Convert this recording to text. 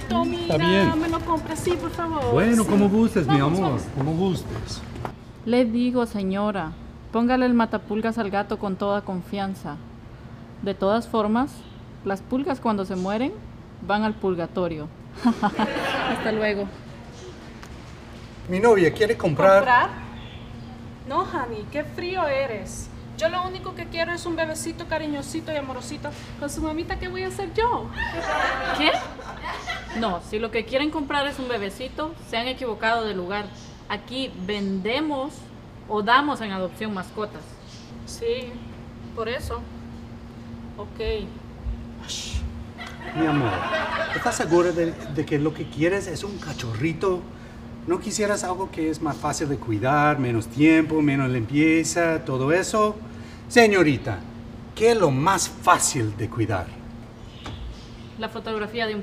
bonito, mira. Está bien. Me lo compras, sí, por favor. Bueno, Sí. como gustes, mi Vamos, amor, vamos. como gustes. Le digo, señora, póngale el matapulgas al gato con toda confianza. De todas formas, las pulgas cuando se mueren van al purgatorio. Hasta luego. Mi novia quiere comprar... ¿Comprar? No, honey, qué frío eres. Yo lo único que quiero es un bebecito cariñosito y amorosito con su mamita. ¿Qué voy a hacer yo? ¿Qué? No, si lo que quieren comprar es un bebecito, se han equivocado de lugar. Aquí vendemos o damos en adopción mascotas. Sí, por eso. Ok. Mi amor, ¿estás segura de que lo que quieres es un cachorrito? ¿No quisieras algo que es más fácil de cuidar, menos tiempo, menos limpieza, todo eso? Señorita, ¿qué es lo más fácil de cuidar? La fotografía de un